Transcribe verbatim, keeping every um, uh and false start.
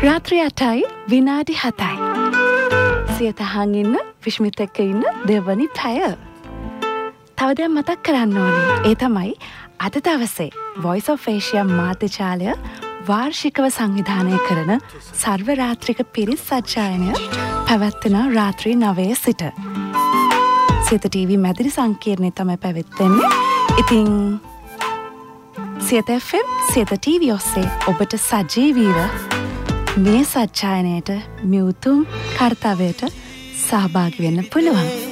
රාත්‍රී අටයි විනාඩි හතයි. සියතහන් ඉන්න විශ්මිත එක්ක ඉන්න දෙවනි පැය. තව දෙයක් මතක් කරන්න ඕනේ. ඒ තමයි අද දවසේ Voice of Asia මාධ්‍යජාලය වාර්ෂිකව සංවිධානය කරන සර්ව රාත්‍රික පිරිස් සජ්ජායනය පැවැත්වෙන රාත්‍රී නවයේ සිට. සියත ටීවී මැදිරි සංකීර්ණය තමයි පැවැත්වෙන්නේ. ඉතින් Siyatha F M Siyatha TV ඔස්සේ ඔබට සජීවීව මේ සජ්ජායනයට මේ උතුම් කර්තව්‍යයට සහභාගී වෙන්න පුළුවන්.